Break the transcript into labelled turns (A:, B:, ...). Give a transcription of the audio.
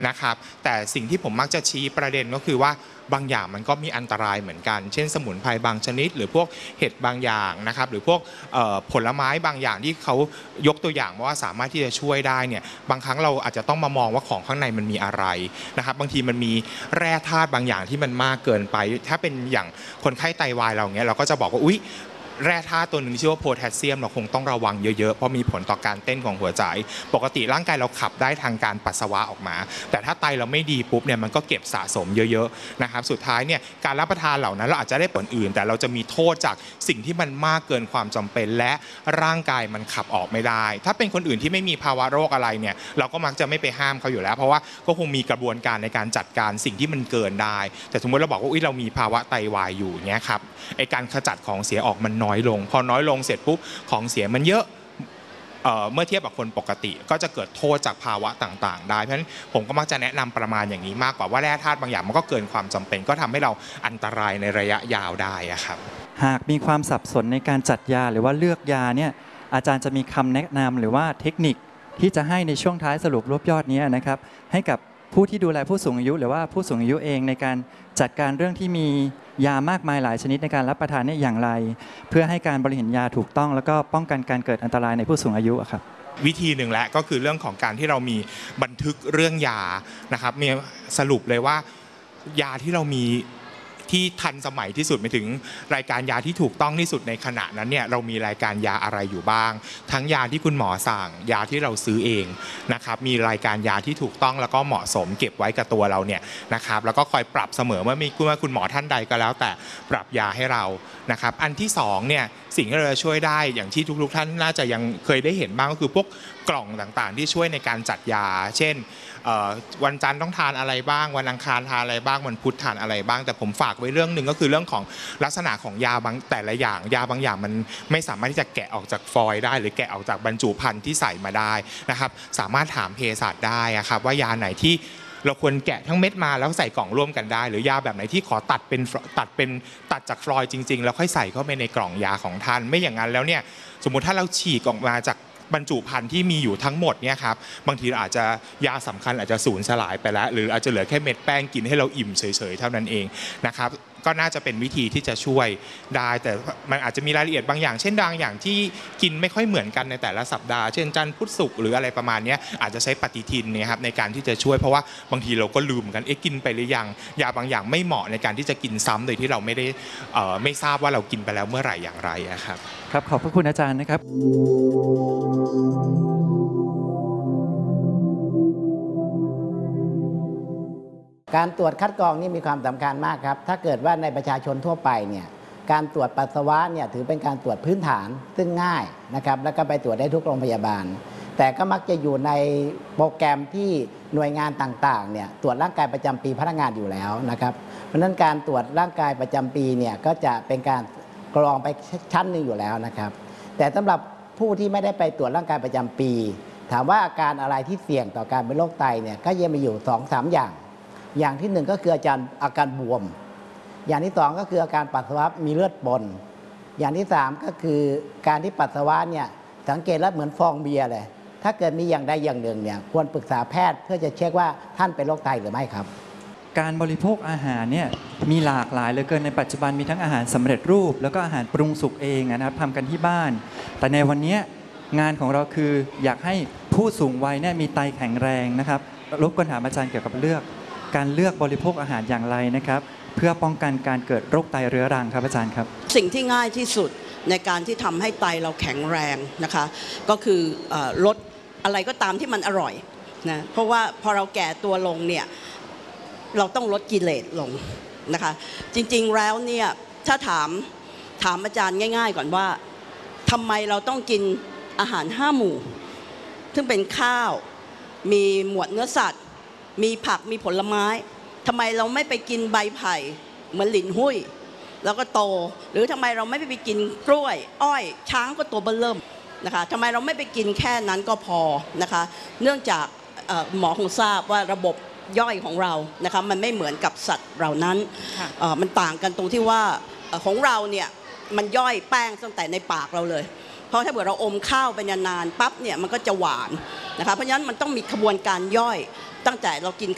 A: นะครับแต่สิ่งที่ผมมักจะชี้ประเด็นก็คือว่าบางอย่างมันก็มีอันตรายเหมือนกันเช่นสมุนไพรบางชนิดหรือพวกเห็ดบางอย่างนะครับหรือพวกผลไม้บางอย่างที่เขายกตัวอย่างว่าสามารถที่จะช่วยได้เนี่ยบางครั้งเราอาจจะต้องมามองว่าของข้างในมันมีอะไรนะครับบางทีมันมีแร่ธาตุบางอย่างที่มันมากเกินไปถ้าเป็นอย่างคนไข้ไตวายเราเนี้ยเราก็จะบอกว่าอุ๊ยแร่ธาตุตัวหนึ่งชื่อว่าโพแทสเซียมเราคงต้องระวังเยอะๆเพราะมีผลต่อการเต้นของหัวใจปกติร่างกายเราขับได้ทางการปัสสาวะออกมาแต่ถ้าไตเราไม่ดีปุ๊บเนี่ยมันก็เก็บสะสมเยอะๆนะครับสุดท้ายเนี่ยการรับประทานเหล่านั้นเราอาจจะได้ผลอื่นแต่เราจะมีโทษจากสิ่งที่มันมากเกินความจำเป็นและร่างกายมันขับออกไม่ได้ถ้าเป็นคนอื่นที่ไม่มีภาวะโรคอะไรเนี่ยเราก็มักจะไม่ไปห้ามเขาอยู่แล้วเพราะว่าก็คงมีกระบวนการในการจัดการสิ่งที่มันเกินได้แต่สมมติเราบอกว่าเรามีภาวะไตวายอยู่เงี้ยครับไอการขจัดของเสียออกมันน้อยลงพอน้อยลงเสร็จปุ๊บของเสียมันเยอะเมื่อเทียบกับคนปกติก็จะเกิดโทษจากภาวะต่างๆได้เพราะฉะนั้นผมก็มักจะแนะนำประมาณอย่างนี้มากกว่าว่าแร่ธาตุบางอย่างมันก็เกินความจำเป็นก็ทำให้เราอันตรายในระยะยาวได้ครับ
B: หากมีความสับสนในการจัดยาหรือว่าเลือกยาเนี่ยอาจารย์จะมีคำแนะนำหรือว่าเทคนิคที่จะให้ในช่วงท้ายสรุปรวบยอดนี้นะครับให้กับผู้ที่ดูแลผู้สูงอายุหรือว่าผู้สูงอายุเองในการจัดการเรื่องที่มียามากมายหลายชนิดในการรับประทานเนี่ยอย่างไรเพื่อให้การบริหารยาถูกต้องแล้วก็ป้องกันการเกิดอันตรายในผู้สูงอายุครับ
A: วิธีหนึ่งแหละก็คือเรื่องของการที่เรามีบันทึกเรื่องยานะครับมีสรุปเลยว่ายาที่เรามีที่ทันสมัยที่สุดไปถึงรายการยาที่ถูกต้องที่สุดในขณะนั้นเนี่ยเรามีรายการยาอะไรอยู่บ้างทั้งยาที่คุณหมอสั่งยาที่เราซื้อเองนะครับมีรายการยาที่ถูกต้องแล้วก็เหมาะสมเก็บไว้กับตัวเราเนี่ยนะครับแล้วก็คอยปรับเสมอเมื่อคุณหมอท่านใดก็แล้วแต่ปรับยาให้เรานะครับอันที่2เนี่ยสิ่งที่เราจะช่วยได้อย่างที่ทุกๆท่านน่าจะยังเคยได้เห็นบ้างก็คือพวกกล่องต่างๆที่ช่วยในการจัดยาเช่นวันจันทร์ต้องทานอะไรบ้างวันอังคารทานอะไรบ้างวันพุธทานอะไรบ้างแต่ผมฝากไว้เรื่องหนึ่งก็คือเรื่องของลักษณะของยาบางแต่ละอย่างยาบางอย่างมันไม่สามารถที่จะแกะออกจากฟอยล์ได้หรือแกะออกจากบรรจุภัณฑ์ที่ใส่มาได้นะครับสามารถถามเภสัชได้ครับว่ายาไหนที่เราควรแกะทั้งเม็ดมาแล้วใส่กล่องร่วมกันได้หรือยาแบบไหนที่ขอตัดจากฟลอยล์จริงๆแล้วค่อยใส่เข้าไปในกล่องยาของท่านไม่อย่างนั้นแล้วเนี่ยสมมุติถ้าเราฉีกออกมาจากบรรจุภัณฑ์ที่มีอยู่ทั้งหมดเนี่ยครับบางทีอาจจะยาสำคัญอาจจะสูญสลายไปแล้วหรืออาจจะเหลือแค่เม็ดแป้งกินให้เราอิ่มเฉยๆเท่านั้นเองนะครับก็น่าจะเป็นวิธีที่จะช่วยได้แต่มันอาจจะมีรายละเอียดบางอย่างเช่นบางอย่างที่กินไม่ค่อยเหมือนกันในแต่ละสัปดาห์เช่นจันทร์พุธศุกร์หรืออะไรประมาณนี้อาจจะใช้ปฏิทินเนี่ยครับในการที่จะช่วยเพราะว่าบางทีเราก็ลืมกันกินไปหรือยังยาบางอย่างไม่เหมาะในการที่จะกินซ้ำโดยที่เราไม่ทราบว่าเรากินไปแล้วเมื่อไหร่อย่างไรครับ
B: ครับขอบพระคุณอาจารย์นะครับ
C: การตรวจคัดกรองนี่มีความสำคัญมากครับถ้าเกิดว่าในประชาชนทั่วไปเนี่ยการตรวจปัสสาวะเนี่ยถือเป็นการตรวจพื้นฐานซึ่งง่ายนะครับแล้วก็ไปตรวจได้ทุกโรงพยาบาลแต่ก็มักจะอยู่ในโปรแกรมที่หน่วยงานต่างๆเนี่ยตรวจร่างกายประจำปีพนักงานอยู่แล้วนะครับเพราะฉะนั้นการตรวจร่างกายประจำปีเนี่ยก็จะเป็นการกรองไปชั้นหนึ่งอยู่แล้วนะครับแต่สำหรับผู้ที่ไม่ได้ไปตรวจร่างกายประจำปีถามว่าอาการอะไรที่เสี่ยงต่อการเป็นโรคไตเนี่ยก็ยังมีอยู่ 2-3 อย่างที่1ก็คืออาการบวมอย่างที่2ก็คืออาการปัสสาวะมีเลือดปนอย่างที่3ก็คือการที่ปัสสาวะเนี่ยสังเกตแล้วเหมือนฟองเบียร์เลยถ้าเกิดมีอย่างใดอย่างหนึ่งเนี่ยควรปรึกษาแพทย์เพื่อจะเช็คว่าท่านเป็นโรคไตหรือไม่ครับ
B: การบริโภคอาหารเนี่ยมีหลากหลายเหลือเกินในปัจจุบันมีทั้งอาหารสำเร็จรูปแล้วก็อาหารปรุงสุกเองนะครับทำกันที่บ้านแต่ในวันนี้งานของเราคืออยากให้ผู้สูงวัยเนี่ยมีไตแข็งแรงนะครับรบกวนถามอาจารย์เกี่ยวกับการเลือกบริโภคอาหารอย่างไรนะครับเพื่อป้องกันการเกิดโรคไตเรื้อรังครับอาจารย์ครับ
D: สิ่งที่ง่ายที่สุดในการที่ทำให้ไตเราแข็งแรงนะคะก็คือลดอะไรก็ตามที่มันอร่อยนะเพราะว่าพอเราแก่ตัวลงเนี่ยเราต้องลดกิเลสลงนะคะจริงๆแล้วเนี่ยถ้าถามอาจารย์ง่ายๆก่อนว่าทำไมเราต้องกินอาหาร5 หมู่ซึ่งเป็นข้าวมีหมวดเนื้อสัตว์มีผักมีผลไม้ทำไมเราไม่ไปกินใบไผ่เหมือนหลินหุ้ยแล้วก็โตหรือทำไมเราไม่ไปกินกล้วยอ้อยช้างก็ตัวเบิ่มเริ่มนะคะทำไมเราไม่ไปกินแค่นั้นก็พอนะคะเนื่องจากหมอคงทราบว่าระบบย่อยของเรานะคะมันไม่เหมือนกับสัตว์เหล่านั้นมันต่างกันตรงที่ว่าของเราเนี่ยมันย่อยแป้งตั้งแต่ในปากเราเลยเพราะถ้าเกิดเราอมข้าวไปนานๆปั๊บเนี่ยมันก็จะหวานนะคะเพราะฉะนั้นมันต้องมีกระบวนการย่อยตั้งแต่เรากิน